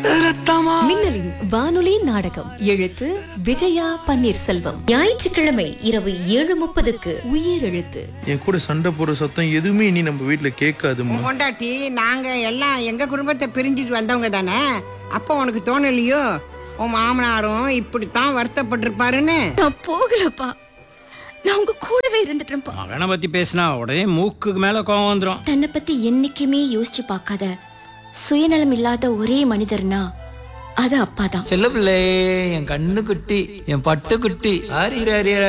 மின்னலின் வானொலி நாடகம் எழுத்து விஜயா பன்னீர்செல்வம். ஞாயிற்றுக்கிழமை இரவு 7:30க்கு உயிர் எழுத்து. என் கூட சண்டை போடுற சத்தம் எதுவுமே இனி நம்ம வீட்டுல கேட்காதுமா. கொண்டாட்டி நாங்க எல்லாம் எங்க குடும்பத்தை பிரிஞ்சுட்டு வந்தவங்க தானே. அப்ப உனக்கு தோணலையோ உன் மாமனாரும் இப்படித்தான் வருத்தப்பட்டிருப்பாருன்னு? நான் போகலப்பா, நான் உங்க கூடவே இருந்துட்டேன்ப்பா. மகனை பத்தி பேசினா உடனே மூக்குக்கு மேல கோவம் வந்துடும். தன்னை பத்தி என்னைக்குமே யோசிச்சு பார்க்காத சுயநலம் இல்லாத ஒரே மனிதர்னா அது அப்பாதான். செல்ல பிள்ளை, என் கண்ணு குட்டி, என் பட்டு குட்டி.